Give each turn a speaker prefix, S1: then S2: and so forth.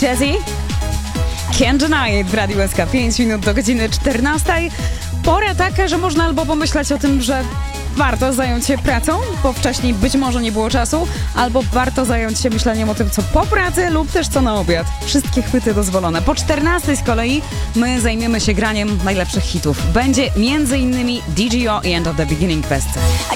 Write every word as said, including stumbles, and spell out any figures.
S1: Jazzy, Can't Deny It w Radiu S K. pięć minut do godziny czternastej. Pora taka, że można albo pomyśleć o tym, że warto zająć się pracą, bo wcześniej być może nie było czasu, albo warto zająć się myśleniem o tym, co po pracy lub też co na obiad. Wszystkie chwyty dozwolone. Po czternastej z kolei my zajmiemy się graniem najlepszych hitów. Będzie między innymi D G O i End of the Beginning Fest.